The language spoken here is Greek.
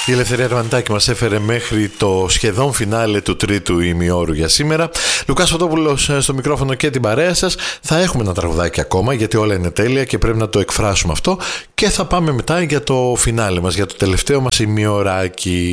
Η Ελευθερία Αρμανιτάκη μας έφερε μέχρι το σχεδόν φινάλε του τρίτου ημιώρου για σήμερα. Λουκάς Φωτόπουλος στο μικρόφωνο και την παρέα σας. Θα έχουμε ένα τραγουδάκι ακόμα, γιατί όλα είναι τέλεια και πρέπει να το εκφράσουμε αυτό. Και θα πάμε μετά για το φινάλε μας, για το τελευταίο μας ημιωράκι.